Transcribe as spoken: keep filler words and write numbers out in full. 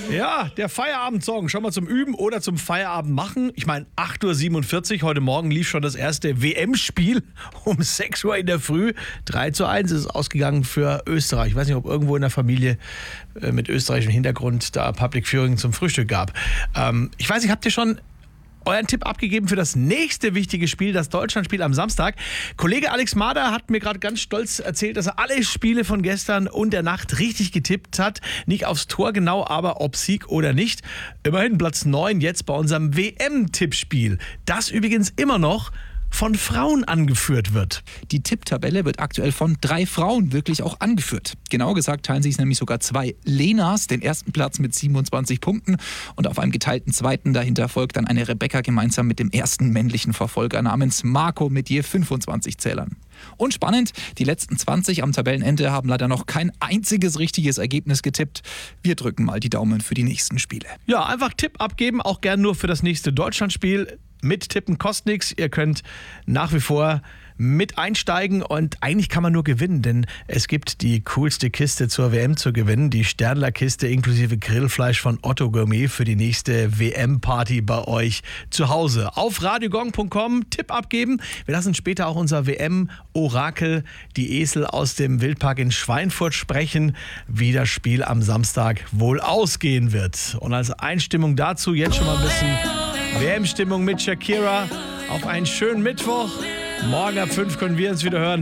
Ja, der Feierabendsong. Schon mal zum Üben oder zum Feierabend machen. Ich meine, acht Uhr siebenundvierzig, heute Morgen lief schon das erste W M-Spiel um sechs Uhr in der Früh. drei zu eins ist es ausgegangen für Österreich. Ich weiß nicht, ob irgendwo in der Familie äh, mit österreichischem Hintergrund da Public Viewing zum Frühstück gab. Ähm, ich weiß nicht, habt ihr schon euren Tipp abgegeben für das nächste wichtige Spiel, das Deutschlandspiel am Samstag? Kollege Alex Mader hat mir gerade ganz stolz erzählt, dass er alle Spiele von gestern und der Nacht richtig getippt hat. Nicht aufs Tor genau, aber ob Sieg oder nicht. Immerhin Platz neun jetzt bei unserem W M-Tippspiel. Das übrigens immer noch von Frauen angeführt wird. Die Tipptabelle wird aktuell von drei Frauen wirklich auch angeführt. Genau gesagt teilen sich nämlich sogar zwei Lenas den ersten Platz mit siebenundzwanzig Punkten und auf einem geteilten zweiten dahinter folgt dann eine Rebecca gemeinsam mit dem ersten männlichen Verfolger namens Marco mit je fünfundzwanzig Zählern. Und spannend, die letzten zwanzig am Tabellenende haben leider noch kein einziges richtiges Ergebnis getippt. Wir drücken mal die Daumen für die nächsten Spiele. Ja, einfach Tipp abgeben, auch gern nur für das nächste Deutschlandspiel. Mit Tippen kostet nichts. Ihr könnt nach wie vor mit einsteigen und eigentlich kann man nur gewinnen, denn es gibt die coolste Kiste zur W M zu gewinnen, die Sternler-Kiste inklusive Grillfleisch von Otto Gourmet für die nächste W M-Party bei euch zu Hause. Auf radiogong punkt com Tipp abgeben. Wir lassen später auch unser W M-Orakel, die Esel aus dem Wildpark in Schweinfurt, sprechen, wie das Spiel am Samstag wohl ausgehen wird. Und als Einstimmung dazu jetzt schon mal ein bisschen W M-Stimmung mit Shakira auf einen schönen Mittwoch. Morgen ab fünf können wir uns wieder hören.